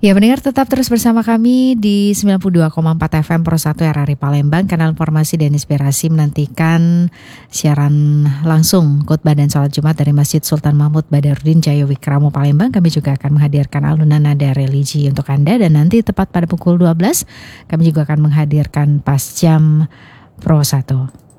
Ya, pendengar tetap terus bersama kami di 92,4 FM Pro 1 RRI Palembang, kanal informasi dan inspirasi menantikan siaran langsung khotbah dan salat Jumat dari Masjid Sultan Mahmud Badarudin Jaya Wikramo Palembang. Kami juga akan menghadirkan alunan nada religi untuk Anda, dan nanti tepat pada pukul 12 kami juga akan menghadirkan pas jam Pro 1.